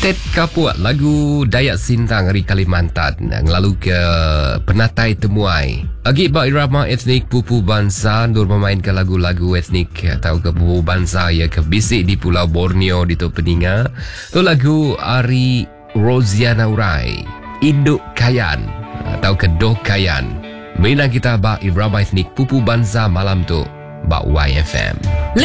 Ted Kapuat, lagu Dayak Sintang dari Kalimantan, lalu ke Penatai Temuai. Lagi bak irama etnik pupu bangsa, Nur memainkan lagu-lagu etnik atau ke pupu bangsa ya ke bisik di Pulau Borneo di tu peninga. Tu lagu Ari Rosiana Urai, Induk Kayan atau ke Doh Kayan. Mainan kita bak irama etnik pupu bangsa malam tu bak YFM.